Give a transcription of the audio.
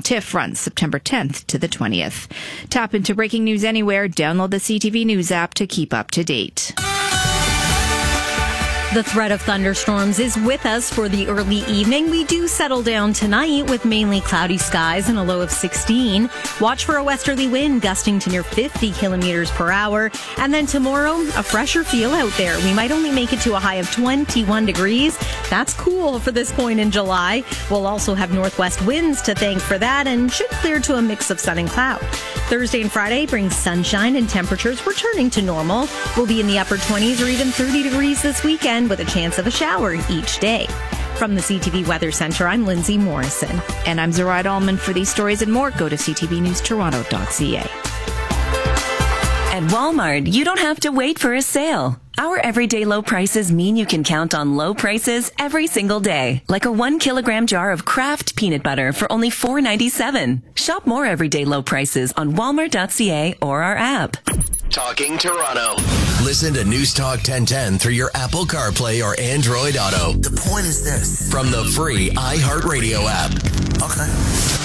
TIFF runs September 10th to the 20th. Tap into breaking news anywhere. Download the CTV News app to keep up to date. The threat of thunderstorms is with us for the early evening. We do settle down tonight with mainly cloudy skies and a low of 16. Watch for a westerly wind gusting to near 50 kilometers per hour. And then tomorrow, a fresher feel out there. We might only make it to a high of 21 degrees. That's cool for this point in July. We'll also have northwest winds to thank for that and should clear to a mix of sun and cloud. Thursday and Friday brings sunshine and temperatures returning to normal. We'll be in the upper 20s or even 30 degrees this weekend with a chance of a shower each day. From the CTV Weather Center, I'm Lindsay Morrison. And I'm Zoraida Allman. For these stories and more, go to ctvnewstoronto.ca. At Walmart, you don't have to wait for a sale. Our everyday low prices mean you can count on low prices every single day. Like a 1 kilogram jar of Kraft peanut butter for only $4.97. Shop more everyday low prices on walmart.ca or our app. Talking Toronto. Listen to News Talk 1010 through your Apple CarPlay or Android Auto. The point is this. From the free iHeartRadio app. Okay.